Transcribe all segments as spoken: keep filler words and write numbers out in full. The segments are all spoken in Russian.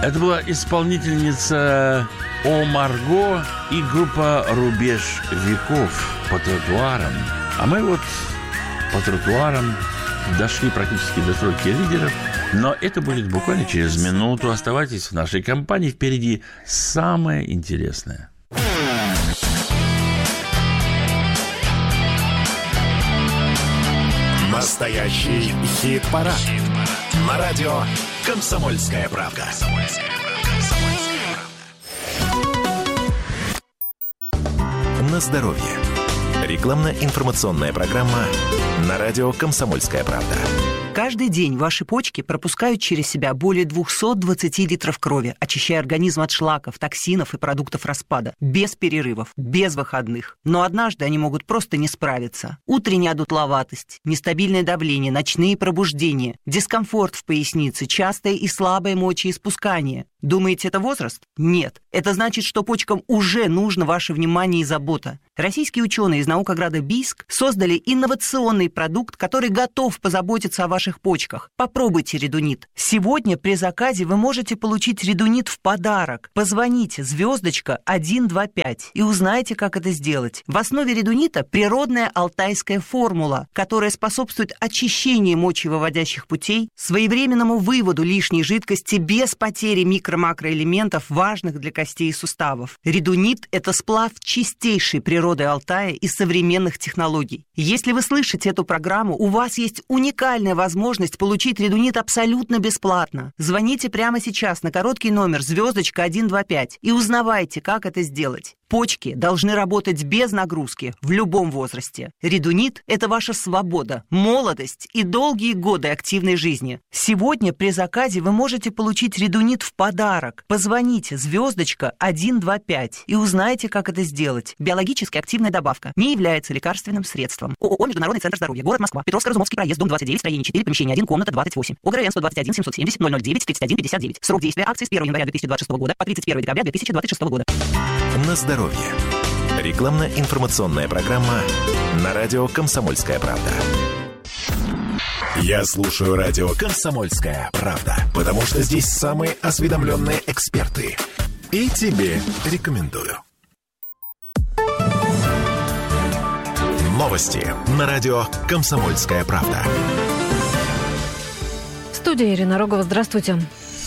Это была исполнительница О Марго и группа «Рубеж веков» по тротуарам. А мы вот по тротуарам дошли практически до тройки лидеров. Но это будет буквально через минуту. Оставайтесь в нашей компании. Впереди самое интересное. Настоящий хит-парад. На радио «Комсомольская правда». На здоровье. Рекламно-информационная программа на радио «Комсомольская правда». Каждый день ваши почки пропускают через себя более двести двадцать литров крови, очищая организм от шлаков, токсинов и продуктов распада. Без перерывов, без выходных. Но однажды они могут просто не справиться. Утренняя дутловатость, нестабильное давление, ночные пробуждения, дискомфорт в пояснице, частое и слабое мочеиспускание. Думаете, это возраст? Нет. Это значит, что почкам уже нужно ваше внимание и забота. Российские ученые из наукограда Бийск создали инновационный продукт, который готов позаботиться о ваших почках. Попробуйте редунит. Сегодня при заказе вы можете получить редунит в подарок. Позвоните звездочка один два пять и узнайте, как это сделать. В основе редунита природная алтайская формула, которая способствует очищению мочевыводящих путей, своевременному выводу лишней жидкости без потери микро-макроэлементов, важных для костей и суставов. Редунит – это сплав чистейшей природы Алтая и современных технологий. Если вы слышите эту программу, у вас есть уникальная возможность получить редунит абсолютно бесплатно. Звоните прямо сейчас на короткий номер звездочка один два пять и узнавайте, как это сделать. Почки должны работать без нагрузки в любом возрасте. Редунит – это ваша свобода, молодость и долгие годы активной жизни. Сегодня при заказе вы можете получить редунит в подарок. Позвоните звездочка один два пять и узнайте, как это сделать. Биологически активная добавка не является лекарственным средством. ООО «Международный центр здоровья», город Москва, Петровско-Разумовский проезд, дом двадцать девять, строение четыре, помещение один, комната двадцать восемь. ОГРН сто двадцать один семьсот семьдесят ноль ноль девять тридцать один пятьдесят девять. Срок действия акции с первого января две тысячи двадцать шестого года по тридцать первого декабря две тысячи двадцать шестого года. На здоровье. Рекламно-информационная программа на радио «Комсомольская правда». Я слушаю радио «Комсомольская правда», потому что здесь самые осведомленные эксперты. И тебе рекомендую. Новости на радио «Комсомольская правда». В студии Ирина Рогова. Здравствуйте.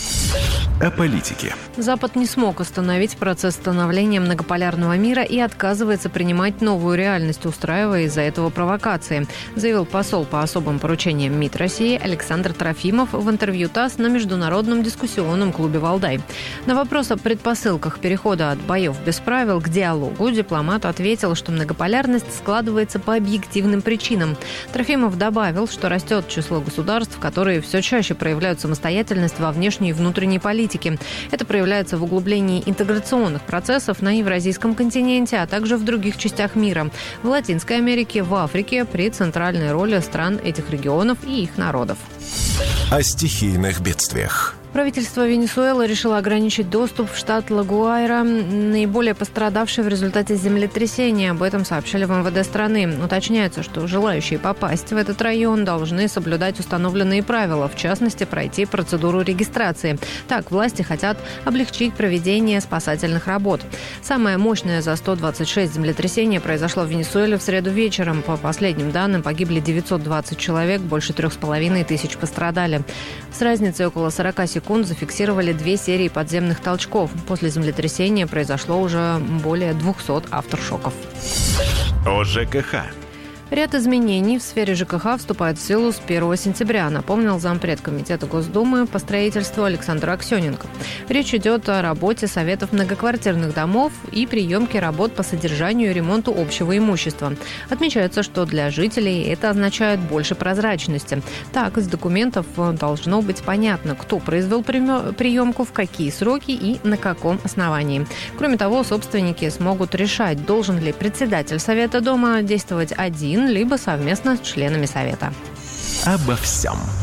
О политике. Запад не смог остановить процесс становления многополярного мира и отказывается принимать новую реальность, устраивая из-за этого провокации, заявил посол по особым поручениям МИД России Александр Трофимов в интервью ТАСС на Международном дискуссионном клубе «Валдай». На вопрос о предпосылках перехода от боев без правил к диалогу дипломат ответил, что многополярность складывается по объективным причинам. Трофимов добавил, что растет число государств, которые все чаще проявляют самостоятельность во внешней и внутренней политике. Это проявляется в углублении интеграционных процессов на Евразийском континенте, а также в других частях мира. В Латинской Америке, в Африке, при центральной роли стран этих регионов и их народов. О стихийных бедствиях. Правительство Венесуэлы решило ограничить доступ в штат Ла-Гуайра, наиболее пострадавший в результате землетрясения. Об этом сообщили в эм вэ дэ страны. Уточняется, что желающие попасть в этот район должны соблюдать установленные правила, в частности, пройти процедуру регистрации. Так, власти хотят облегчить проведение спасательных работ. Самое мощное за сто двадцать шесть землетрясение произошло в Венесуэле в среду вечером. По последним данным, погибли девятьсот двадцать человек, больше трех с половиной тысяч пострадали. С разницей около сорок секунд зафиксировали две серии подземных толчков. После землетрясения произошло уже более двухсот авторшоков. О жэ ка ха. Ряд изменений в сфере ЖКХ вступает в силу с первого сентября, напомнил зампред Комитета Госдумы по строительству Александр Аксененко. Речь идет о работе советов многоквартирных домов и приемке работ по содержанию и ремонту общего имущества. Отмечается, что для жителей это означает больше прозрачности. Так, из документов должно быть понятно, кто произвел приемку, в какие сроки и на каком основании. Кроме того, собственники смогут решать, должен ли председатель совета дома действовать один, либо совместно с членами совета. Обо всем.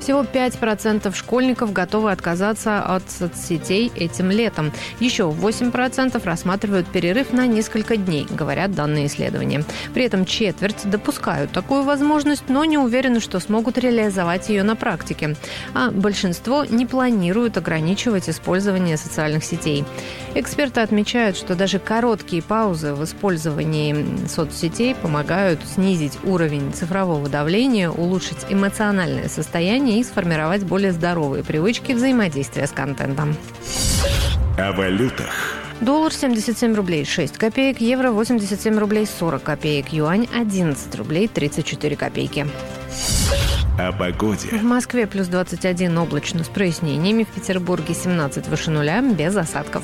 Всего пять процентов школьников готовы отказаться от соцсетей этим летом. Еще восемь процентов рассматривают перерыв на несколько дней, говорят данные исследования. При этом четверть допускают такую возможность, но не уверены, что смогут реализовать ее на практике. А большинство не планируют ограничивать использование социальных сетей. Эксперты отмечают, что даже короткие паузы в использовании соцсетей помогают снизить уровень цифрового давления, улучшить эмоциональное состояние и сформировать более здоровые привычки взаимодействия с контентом. О валютах. Доллар семьдесят семь рублей шесть копеек, евро восемьдесят семь рублей сорок копеек, юань одиннадцать рублей тридцать четыре копейки. О погоде. В Москве плюс двадцать один облачно с прояснениями, в Петербурге семнадцать выше нуля без осадков.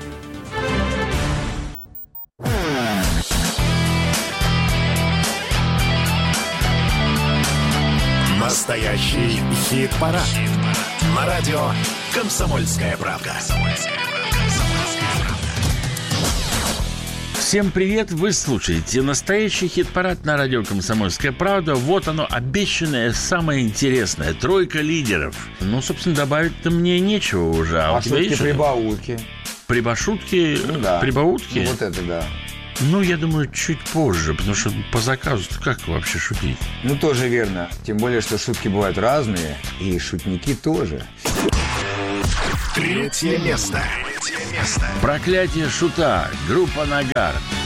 Настоящий хит-парад. Хит на радио «Комсомольская правда». Всем привет! Вы слушаете настоящий хит-парад на радио «Комсомольская правда». Вот оно, обещанное, самое интересное. Тройка лидеров. Ну, собственно, добавить-то мне нечего уже. А, А у тебя есть шутки-прибаутки. Прибашутки? Ну, да. Прибаутки? Ну, вот это да. Ну, я думаю, чуть позже, потому что по заказу как вообще шутить? Ну, тоже верно. Тем более, что шутки бывают разные, и шутники тоже. Третье место. Третье место. Проклятие шута. Группа «Нагар».